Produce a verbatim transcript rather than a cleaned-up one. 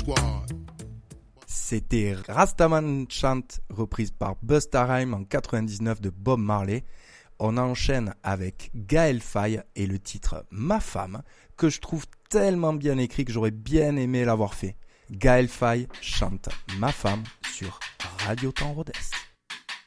C'était Rastaman Chant, reprise par Busta Rhymes en quatre-vingt-dix-neuf de Bob Marley. On enchaîne avec Gaël Faye et le titre Ma Femme, que je trouve tellement bien écrit que j'aurais bien aimé l'avoir fait. Gaël Faye chante Ma Femme sur Radio Temps Rodez.